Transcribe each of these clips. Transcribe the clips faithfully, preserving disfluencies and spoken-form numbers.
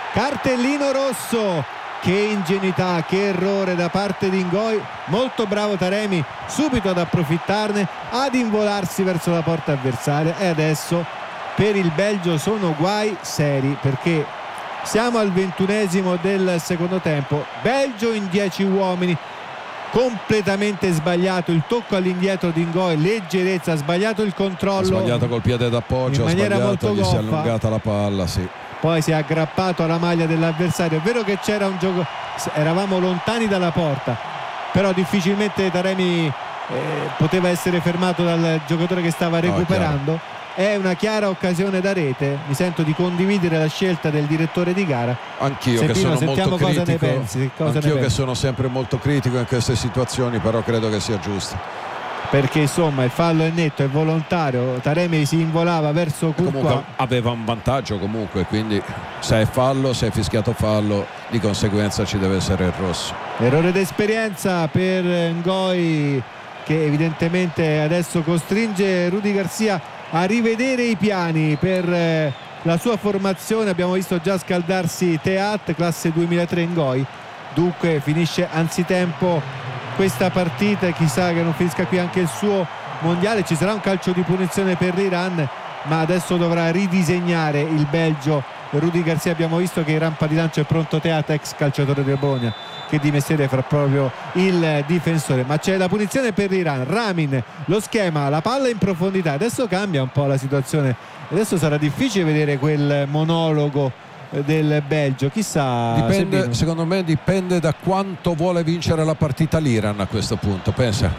cartellino rosso. Che ingenuità, che errore da parte di N'Goi. Molto bravo Taremi subito ad approfittarne, ad involarsi verso la porta avversaria. E adesso per il Belgio sono guai seri, perché siamo al ventunesimo del secondo tempo. Belgio in dieci uomini, completamente sbagliato il tocco all'indietro di N'Goi, leggerezza, ha sbagliato il controllo, ha sbagliato col piede d'appoggio, in ha maniera sbagliato, molto gli si è goffa. allungata la palla, sì. Poi si è aggrappato alla maglia dell'avversario. È vero che c'era un gioco, eravamo lontani dalla porta, però difficilmente Taremi eh, poteva essere fermato dal giocatore che stava recuperando. No, è una chiara occasione da rete. Mi sento di condividere la scelta del direttore di gara. Anch'io Sentino, che sono molto cosa critico, ne pensi, cosa anch'io ne che pensi? sono sempre molto critico in queste situazioni, però credo che sia giusto. Perché insomma il fallo è netto, è volontario. Taremi si involava verso Courtois. Comunque aveva un vantaggio comunque, quindi se è fallo, se è fischiato fallo, di conseguenza ci deve essere il rosso. Errore d'esperienza per N'Goi, che evidentemente adesso costringe Rudy Garcia a rivedere i piani per la sua formazione. Abbiamo visto già scaldarsi Teat, classe duemilatré N'Goi. Dunque finisce anzitempo questa partita e chissà che non finisca qui anche il suo mondiale. Ci sarà un calcio di punizione per l'Iran, ma adesso dovrà ridisegnare il Belgio. Rudy Garcia, abbiamo visto che in rampa di lancio è pronto Teat, ex calciatore del Bologna, che di mestiere fa proprio il difensore. Ma c'è la punizione per l'Iran. Ramin, lo schema, la palla in profondità. Adesso cambia un po' la situazione, adesso sarà difficile vedere quel monologo del Belgio, chissà. Dipende, secondo me dipende da quanto vuole vincere la partita l'Iran a questo punto, pensa,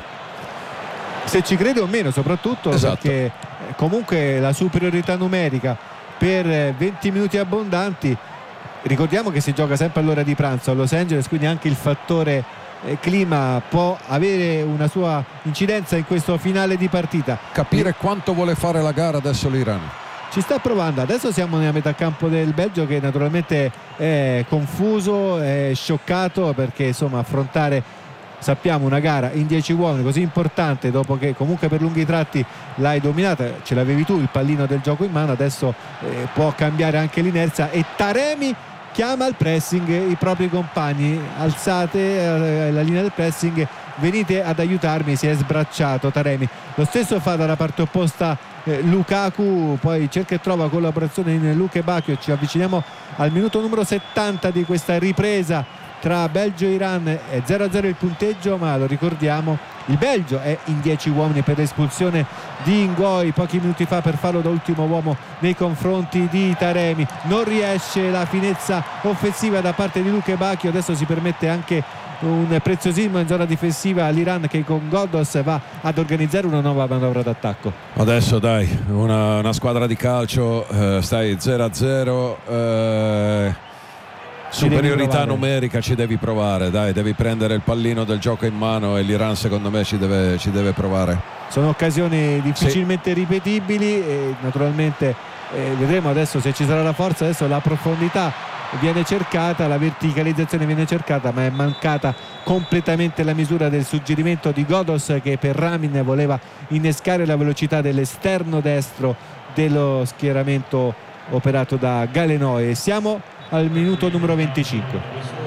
se ci crede o meno, soprattutto esatto. Perché comunque la superiorità numerica per venti minuti abbondanti. Ricordiamo che si gioca sempre all'ora di pranzo a Los Angeles, quindi anche il fattore eh, clima può avere una sua incidenza in questo finale di partita. Capire e... quanto vuole fare la gara adesso l'Iran. Ci sta provando. Adesso siamo nella metà campo del Belgio, che naturalmente è confuso, è scioccato, perché insomma affrontare, sappiamo, una gara in dieci uomini così importante, dopo che comunque per lunghi tratti l'hai dominata, ce l'avevi tu il pallino del gioco in mano, adesso eh, può cambiare anche l'inerzia. E Taremi chiama al pressing i propri compagni: alzate eh, la linea del pressing, venite ad aiutarmi. Si è sbracciato Taremi. Lo stesso fa dalla parte opposta eh, Lukaku, poi cerca e trova collaborazione in Luke Bacchio. Ci avviciniamo al minuto numero settanta di questa ripresa tra Belgio e Iran. È zero a zero il punteggio, ma lo ricordiamo, il Belgio è in dieci uomini per l'espulsione di N'Goi pochi minuti fa per farlo da ultimo uomo nei confronti di Taremi. Non riesce la finezza offensiva da parte di Luke Bacchio. Adesso si permette anche un preziosismo in zona difensiva all'Iran, che con Ghoddos va ad organizzare una nuova manovra d'attacco. Adesso dai, una, una squadra di calcio, eh, stai zero a zero, eh, superiorità numerica, ci devi provare, dai, devi prendere il pallino del gioco in mano e l'Iran secondo me ci deve, ci deve provare. Sono occasioni difficilmente sì. ripetibili e naturalmente eh, vedremo adesso se ci sarà la forza. Adesso la profondità viene cercata, la verticalizzazione viene cercata, ma è mancata completamente la misura del suggerimento di Ghoddos, che per Ramin voleva innescare la velocità dell'esterno destro dello schieramento operato da Galenoe. Siamo al minuto numero venticinque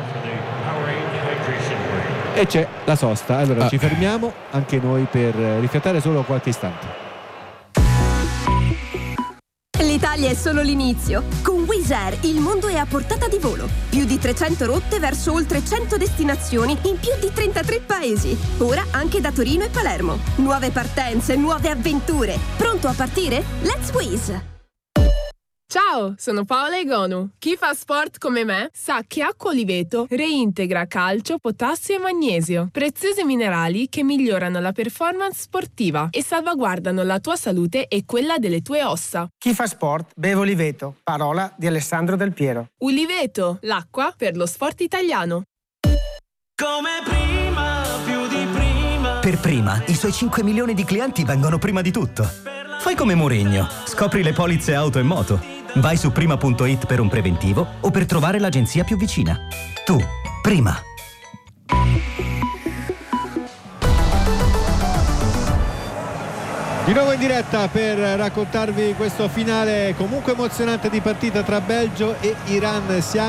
e c'è la sosta. Allora ah. ci fermiamo anche noi per riflettare solo qualche istante. L'Italia è solo l'inizio. Con Wizz Air il mondo è a portata di volo. Più di trecento rotte verso oltre cento destinazioni in più di trentatré paesi. Ora anche da Torino e Palermo. Nuove partenze, nuove avventure. Pronto a partire? Let's Wizz! Ciao, sono Paola Egonu. Chi fa sport come me sa che acqua Oliveto reintegra calcio, potassio e magnesio, preziosi minerali che migliorano la performance sportiva e salvaguardano la tua salute e quella delle tue ossa. Chi fa sport beve Oliveto, parola di Alessandro Del Piero. Oliveto, l'acqua per lo sport italiano. Come prima, più di prima. Per Prima, i suoi cinque milioni di clienti vengono prima di tutto. Fai come Mourinho, scopri le polizze auto e moto. Vai su prima punto it per un preventivo o per trovare l'agenzia più vicina. Tu, Prima. Di nuovo in diretta per raccontarvi questo finale comunque emozionante di partita tra Belgio e Iran. Siamo